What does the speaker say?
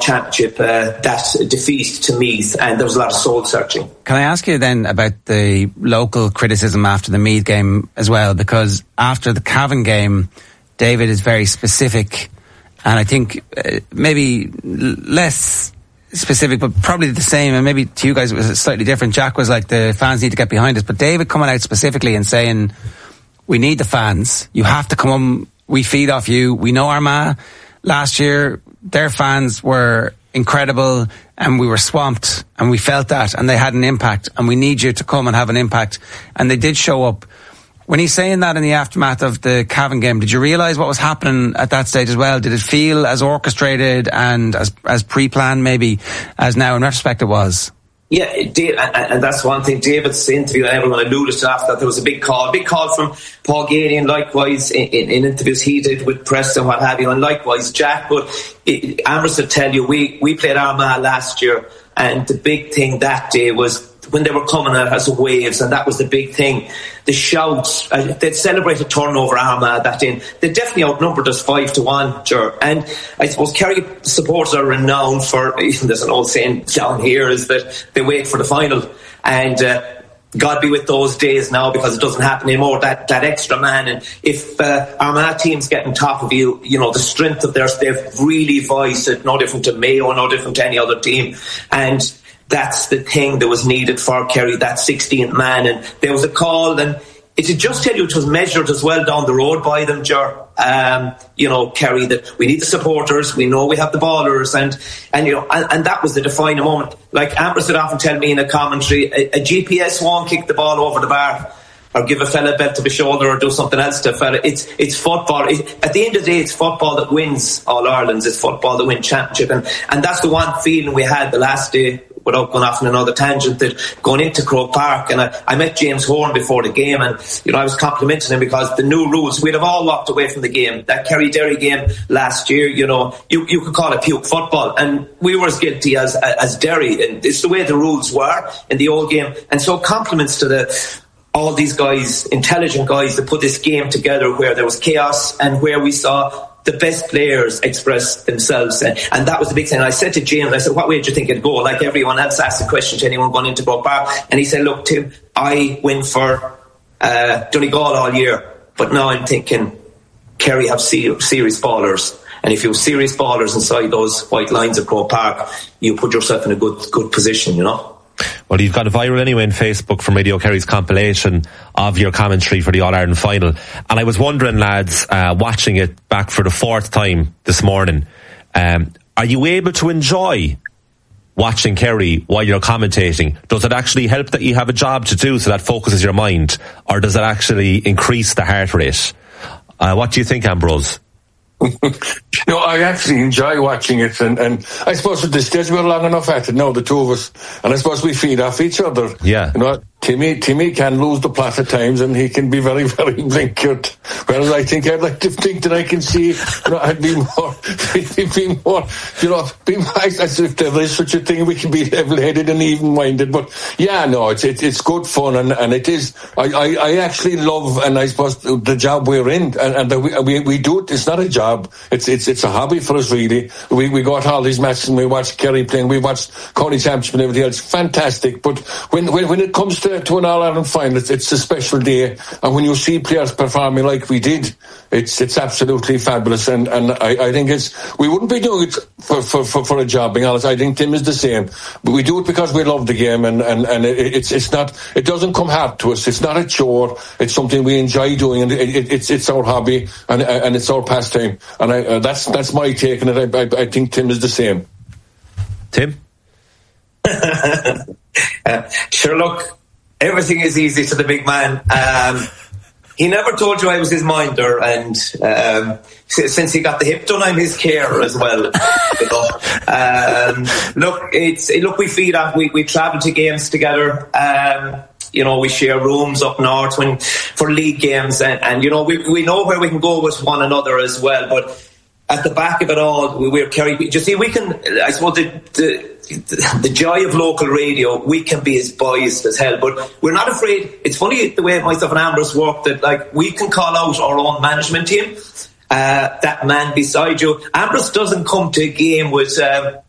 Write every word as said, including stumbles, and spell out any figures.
Championship, uh, that defeat to Meath, and there was a lot of soul searching. Can I ask you then about the local criticism after the Meath game as well? Because after the Cavan game, David is very specific, and I think uh, maybe less specific, but probably the same, and maybe to you guys it was slightly different. Jack was like, the fans need to get behind us, but David coming out specifically and saying, we need the fans, you have to come on, we feed off you. We know Armagh last year, their fans were incredible and we were swamped and we felt that, and they had an impact, and we need you to come and have an impact, and they did show up. When he's saying that in the aftermath of the Cavan game, did you realise what was happening at that stage as well? Did it feel as orchestrated and as as pre-planned maybe as now in retrospect it was? Yeah, Dave, and that's one thing. David's interview, and everyone alluded to after that, there was a big call, big call from Paul Geaney, and likewise in, in, in interviews he did with press and what have you, and likewise Jack. But it, Amherst will tell you, we, we played Armagh last year, and the big thing that day was when they were coming at us waves, and that was the big thing. The shouts, uh, they'd celebrated turnover Armagh that day. They definitely outnumbered us five to one, sure. And I suppose Kerry supporters are renowned for, even there's an old saying down here, is that they wait for the final. And uh, God be with those days now, because it doesn't happen anymore, that, that extra man. And if uh, Armagh teams get on top of you, you know, the strength of theirs, they've really voiced it, no different to Mayo, no different to any other team. And that's the thing that was needed for Kerry, that sixteenth man. And there was a call, and it should just tell you it was measured as well down the road by them, Ger. Um, you know, Kerry, that we need the supporters, we know we have the ballers, and, and you know, and, and that was the defining moment. Like Ambrose would often tell me in a commentary, a, a G P S won't kick the ball over the bar, or give a fella a belt to the shoulder, or do something else to a fella. It's it's football. It, at the end of the day, it's football that wins All Ireland's. It's football that wins Championship, and and that's the one feeling we had the last day. Without going off on another tangent, that going into Croke Park, and I, I met James Horn before the game, and you know I was complimenting him because the new rules, we'd have all walked away from the game. That Kerry-Derry game last year, you know, you, you could call it puke football, and we were as guilty as as Derry, and it's the way the rules were in the old game. And so compliments to the all these guys, intelligent guys, that put this game together where there was chaos and where we saw the best players express themselves, and, and that was the big thing. I said to James, I said, what way did you think it'd go? Like everyone else asked the question to anyone going into Croke Park, and he said, look Tim, I went for uh, Donegal all year, but now I'm thinking Kerry have serious, serious ballers, and if you have serious ballers inside those white lines of Croke Park, you put yourself in a good good position, you know. Well, you've got it viral anyway on Facebook from Radio Kerry's compilation of your commentary for the All-Ireland final. And I was wondering, lads, uh, watching it back for the fourth time this morning, um, are you able to enjoy watching Kerry while you're commentating? Does it actually help that you have a job to do so that focuses your mind? Or does it actually increase the heart rate? Uh, what do you think, Ambrose? No, I actually enjoy watching it, and, and I suppose at this stage we're long enough at it now, the two of us, and I suppose we feed off each other. Yeah. You know, Timmy, Timmy can lose the plot at times, and he can be very, very blinkered. Whereas I think I'd like to think that I can see, you know, I'd be more, be more, you know, be as if there is such a thing, we can be level-headed and even-minded. But yeah, no, it's it, it's good fun, and, and it is. I, I, I actually love, and I suppose the job we're in, and, and the, we we do it. It's not a job. It's it's it's a hobby for us, really. We we go to all these matches and we watch Kerry playing. We watch County Championship and everything else. Fantastic. But when when when it comes to to an All-Ireland final, it's, it's a special day, and when you see players performing like we did, it's it's absolutely fabulous, and, and I, I think it's, we wouldn't be doing it for, for, for, for a job, being honest. I think Tim is the same, but we do it because we love the game, and, and, and it, it's it's not, it doesn't come hard to us, it's not a chore, it's something we enjoy doing, and it, it, it's it's our hobby, and and it's our pastime, and I, uh, that's that's my take on it. I, I, I think Tim is the same. Tim? uh, sure, look, everything is easy to the big man. Um, he never told you I was his minder, and um, since he got the hip done, I'm his carer as well. You know? um, look, it's look. We feed off. We we travel to games together. Um, you know, we share rooms up north when for league games, and, and you know, we we know where we can go with one another as well. But at the back of it all, we, we're Kerry. You see, we can. I suppose the. the the joy of local radio, we can be as biased as hell, but we're not afraid. It's funny the way myself and Ambrose work, that like we can call out our own management team, uh, that man beside you. Ambrose doesn't come to a game with um,